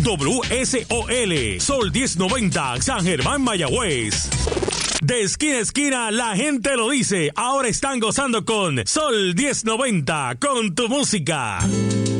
WSOL, Sol 1090, San Germán, Mayagüez. De esquina a esquina, la gente lo dice. Ahora están gozando con Sol 1090, con tu música.